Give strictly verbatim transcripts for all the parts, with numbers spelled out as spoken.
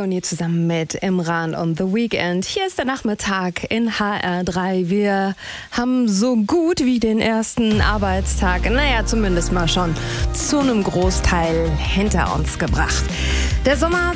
Leonie zusammen mit Imran und The Weeknd. Hier ist der Nachmittag in H R drei. Wir haben so gut wie den ersten Arbeitstag, naja, zumindest mal schon zu einem Großteil hinter uns gebracht. Der Sommer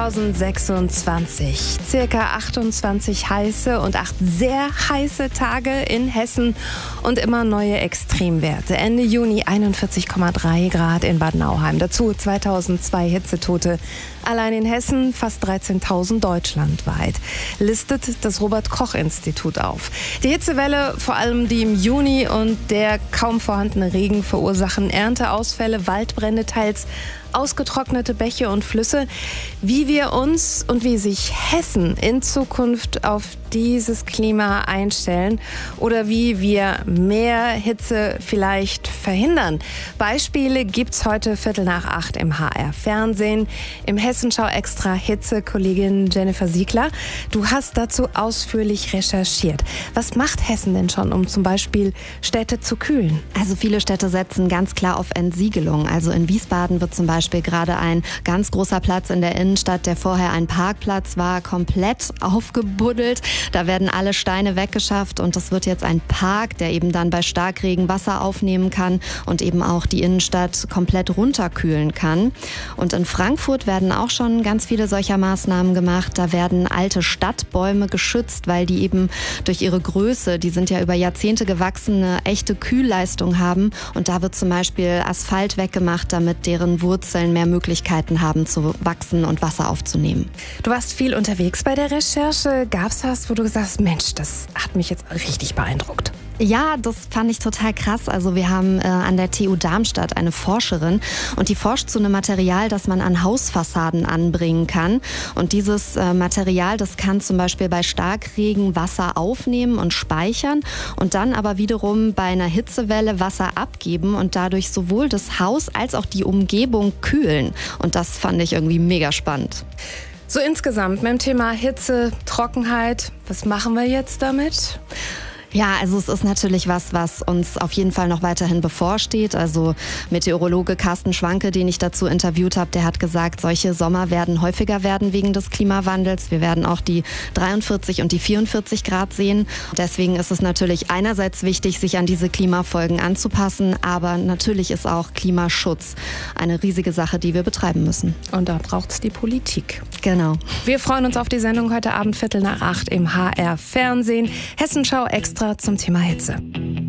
zweitausendsechsundzwanzig. Circa achtundzwanzig heiße und acht sehr heiße Tage in Hessen und immer neue Extremwerte. Ende Juni einundvierzig Komma drei Grad in Bad Nauheim. Dazu zweitausendzwei Hitzetote. Allein in Hessen fast dreizehntausend deutschlandweit, listet das Robert-Koch-Institut auf. Die Hitzewelle, vor allem die im Juni und der kaum vorhandene Regen verursachen Ernteausfälle, Waldbrände, teils ausgetrocknete Bäche und Flüsse. Wie wir uns und wie sich Hessen in Zukunft auf dieses Klima einstellen oder wie wir mehr Hitze vielleicht verhindern. Beispiele gibt's heute Viertel nach acht im H R-Fernsehen. Im Hessenschau Extra Hitze Kollegin Jennifer Siegler. Du hast dazu ausführlich recherchiert. Was macht Hessen denn schon, um zum Beispiel Städte zu kühlen? Also viele Städte setzen ganz klar auf Entsiegelung. Also in Wiesbaden wird zum Beispiel gerade ein ganz großer Platz in der Innenstadt, der vorher ein Parkplatz war, komplett aufgebuddelt. Da werden alle Steine weggeschafft und das wird jetzt ein Park, der eben dann bei Starkregen Wasser aufnehmen kann und eben auch die Innenstadt komplett runterkühlen kann. Und in Frankfurt werden auch schon ganz viele solcher Maßnahmen gemacht. Da werden alte Stadtbäume geschützt, weil die eben durch ihre Größe, die sind ja über Jahrzehnte gewachsen, eine echte Kühlleistung haben. Und da wird zum Beispiel Asphalt weggemacht, damit deren Wurzeln mehr Möglichkeiten haben zu wachsen und Wasser aufzunehmen. Du warst viel unterwegs bei der Recherche. Gab es was, wo du gesagt hast, Mensch, das hat mich jetzt richtig beeindruckt? Ja, das fand ich total krass. Also wir haben äh, an der T U Darmstadt eine Forscherin und die forscht zu einem Material, das man an Hausfassaden anbringen kann. Und dieses äh, Material, das kann zum Beispiel bei Starkregen Wasser aufnehmen und speichern und dann aber wiederum bei einer Hitzewelle Wasser abgeben und dadurch sowohl das Haus als auch die Umgebung kühlen. Und das fand ich irgendwie mega spannend. So insgesamt mit dem Thema Hitze, Trockenheit, was machen wir jetzt damit? Ja, also es ist natürlich was, was uns auf jeden Fall noch weiterhin bevorsteht. Also Meteorologe Carsten Schwanke, den ich dazu interviewt habe, der hat gesagt, solche Sommer werden häufiger werden wegen des Klimawandels. Wir werden auch die dreiundvierzig und die vierundvierzig Grad sehen. Deswegen ist es natürlich einerseits wichtig, sich an diese Klimafolgen anzupassen, aber natürlich ist auch Klimaschutz eine riesige Sache, die wir betreiben müssen. Und da braucht es die Politik. Genau. Wir freuen uns auf die Sendung heute Abend Viertel nach acht im H R Fernsehen. Hessenschau Extra zum Thema Hitze.